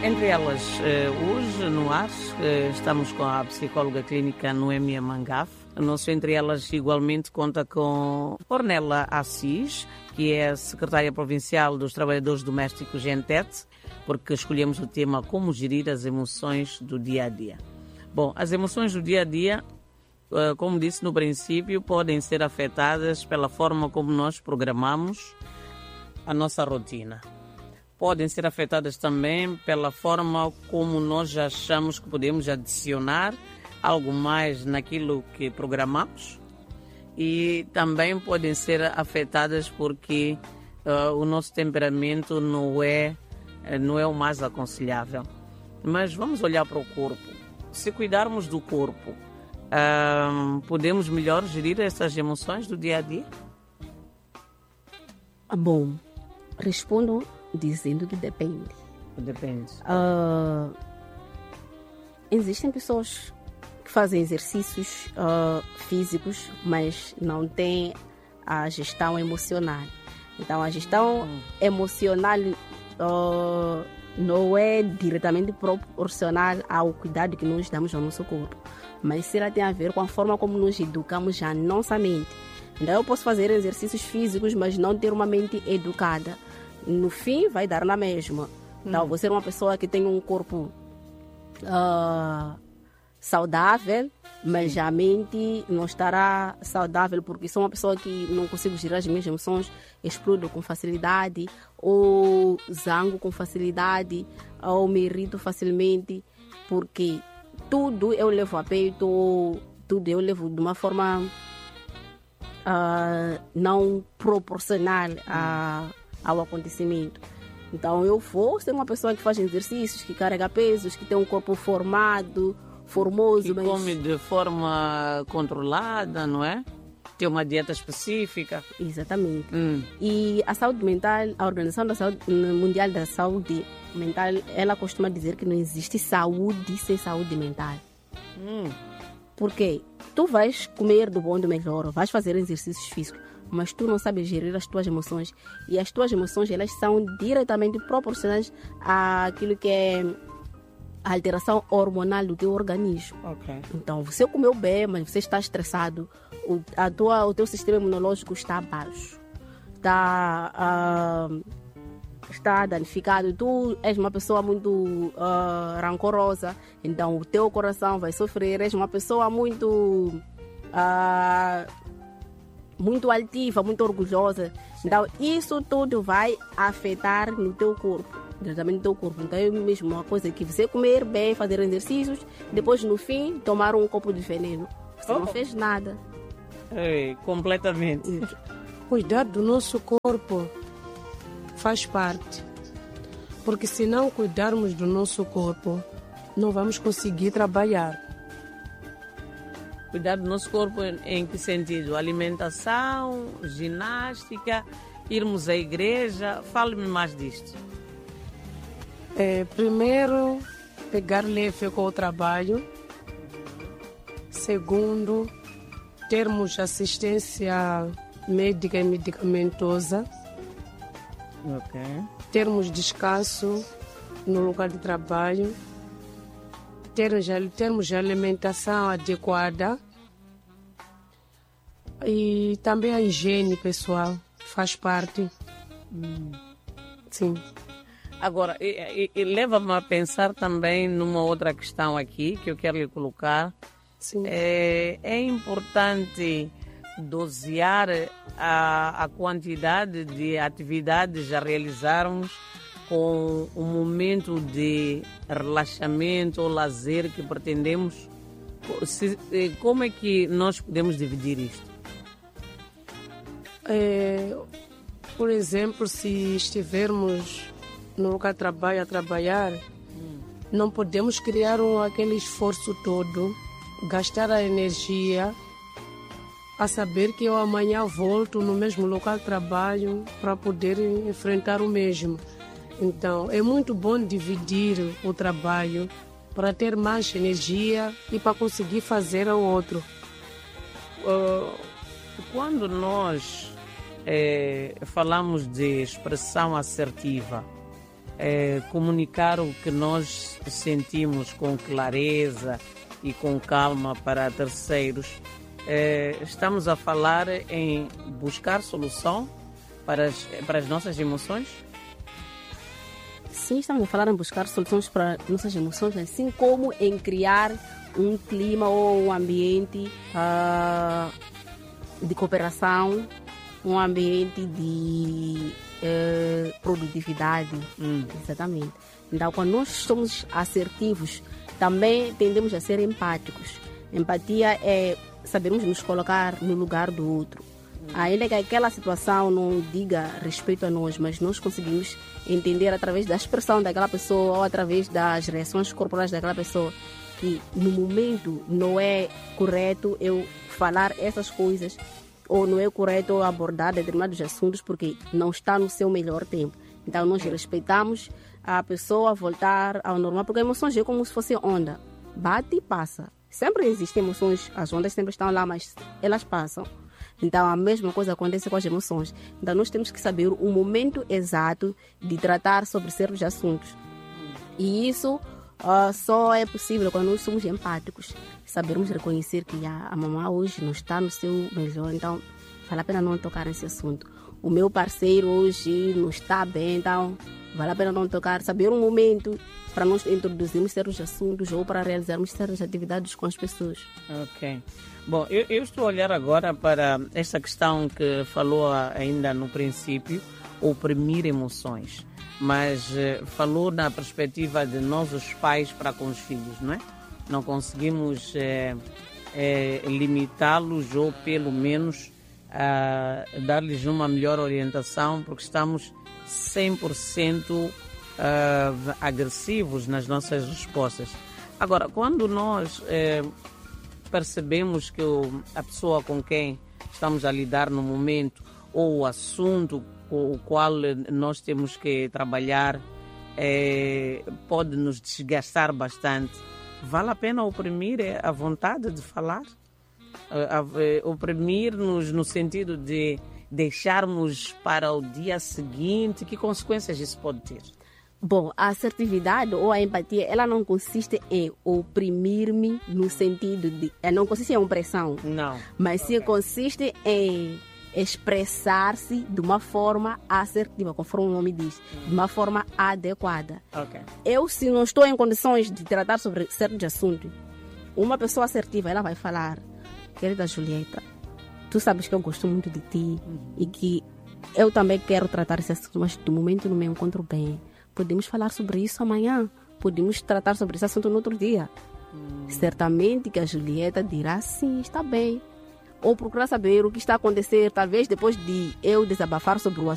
Entre elas, hoje no ar, estamos com a psicóloga clínica Noémia Mangaf. O nosso Entre Elas igualmente conta com Ornella Assis, que é a secretária provincial dos Trabalhadores Domésticos ENTET, porque escolhemos o tema Como gerir as emoções do dia a dia. Bom, as emoções do dia a dia, como disse no princípio, podem ser afetadas pela forma como nós programamos a nossa rotina. Podem ser afetadas também pela forma como nós achamos que podemos adicionar algo mais naquilo que programamos, e também podem ser afetadas porque o nosso temperamento não é o mais aconselhável. Mas vamos olhar para o corpo. Se cuidarmos do corpo, podemos melhor gerir essas emoções do dia a dia? Bom, respondo dizendo que depende. Depende. Existem pessoas que fazem exercícios físicos, mas não têm a gestão emocional. Então, a gestão emocional não é diretamente proporcional ao cuidado que nós damos ao nosso corpo, mas ela tem a ver com a forma como nós educamos a nossa mente. Então, eu posso fazer exercícios físicos, mas não ter uma mente educada. No fim, vai dar na mesma. Então, você é uma pessoa que tem um corpo saudável, mas a mente não estará saudável, porque sou uma pessoa que não consigo gerir as minhas emoções, explodo com facilidade, ou zango com facilidade, ou me irrito facilmente, porque tudo eu levo a peito, tudo eu levo de uma forma não proporcional ao acontecimento. Então eu vou ser uma pessoa que faz exercícios, que carrega pesos, que tem um corpo formoso. Que come de forma controlada, não é? Tem uma dieta específica. Exatamente. E a saúde mental, a Organização Mundial da Saúde Mental, ela costuma dizer que não existe saúde sem saúde mental. Porque tu vais comer do bom e do melhor, vais fazer exercícios físicos, mas tu não sabes gerir as tuas emoções. E as tuas emoções, elas são diretamente proporcionais àquilo que é a alteração hormonal do teu organismo. Okay. Então, você comeu bem, mas você está estressado, o teu sistema imunológico está baixo, está danificado, tu és uma pessoa muito rancorosa, então o teu coração vai sofrer, és uma pessoa muito altiva, muito orgulhosa. Então, isso tudo vai afetar no teu corpo, diretamente no teu corpo. Então, é mesmo uma coisa que você comer bem, fazer exercícios, depois, no fim, tomar um copo de veneno. Você não fez nada. Completamente. Cuidar do nosso corpo faz parte. Porque se não cuidarmos do nosso corpo, não vamos conseguir trabalhar. Cuidar do nosso corpo em que sentido? Alimentação, ginástica, irmos à igreja? Fale-me mais disto. Primeiro, pegar leve com o trabalho. Segundo, termos assistência médica e medicamentosa. Ok. Termos descanso no lugar de trabalho. Termos alimentação adequada. E também a higiene pessoal faz parte. Sim. Agora, leva-me a pensar também numa outra questão aqui que eu quero lhe colocar. Sim. É importante dosear a quantidade de atividades a realizarmos com um momento de relaxamento ou lazer que pretendemos. Como é que nós podemos dividir isto? Por exemplo, se estivermos no lugar de trabalho a trabalhar, não podemos criar aquele esforço todo, gastar a energia a saber que eu amanhã volto no mesmo local de trabalho para poder enfrentar o mesmo. Então, é muito bom dividir o trabalho para ter mais energia e para conseguir fazer o outro. Quando nós falamos de expressão assertiva, comunicar o que nós sentimos com clareza e com calma para terceiros. Estamos a falar em buscar solução para as nossas emoções? Sim, estamos a falar em buscar soluções para nossas emoções, assim como em criar um clima ou um ambiente de cooperação, um ambiente de produtividade. Exatamente. Então, quando nós somos assertivos, também tendemos a ser empáticos. Empatia é sabermos nos colocar no lugar do outro. Ainda que aquela situação não diga respeito a nós, mas nós conseguimos entender através da expressão daquela pessoa ou através das reações corporais daquela pessoa que no momento não é correto eu falar essas coisas ou não é correto eu abordar determinados assuntos porque não está no seu melhor tempo. Então nós respeitamos a pessoa voltar ao normal, porque emoções é como se fosse onda, bate e passa. Sempre existem emoções, as ondas sempre estão lá, mas elas passam. Então, a mesma coisa acontece com as emoções. Então, nós temos que saber o momento exato de tratar sobre certos assuntos. E isso só é possível quando nós somos empáticos. Sabermos reconhecer que a mamãe hoje não está no seu melhor, então vale a pena não tocar nesse assunto. O meu parceiro hoje não está bem, então vale a pena não tocar. Saber um momento para nós introduzirmos certos assuntos ou para realizarmos certas atividades com as pessoas. Ok. Bom, eu estou a olhar agora para esta questão que falou ainda no princípio, oprimir emoções, mas falou na perspectiva de nós, os pais, para com os filhos, não é? Não conseguimos limitá-los ou pelo menos dar-lhes uma melhor orientação, porque estamos 100% agressivos nas nossas respostas. Agora, quando nós percebemos que a pessoa com quem estamos a lidar no momento ou o assunto com o qual nós temos que trabalhar pode nos desgastar bastante, vale a pena oprimir a vontade de falar? Oprimir-nos no sentido de deixarmos para o dia seguinte? Que consequências isso pode ter? Bom, a assertividade ou a empatia, ela não consiste em oprimir-me no sentido de... não consiste em opressão. Não. Mas sim consiste em expressar-se de uma forma assertiva, conforme o nome diz, de uma forma adequada. Okay. Eu, se não estou em condições de tratar sobre certos assuntos, uma pessoa assertiva, ela vai falar: querida Julieta, tu sabes que eu gosto muito de ti e que eu também quero tratar esse assunto, mas de momento não me encontro bem. Podemos falar sobre isso amanhã. Podemos tratar sobre esse assunto no outro dia. Certamente que a Julieta dirá sim, está bem. Ou procurar saber o que está a acontecer, talvez depois de eu desabafar sobre o assunto.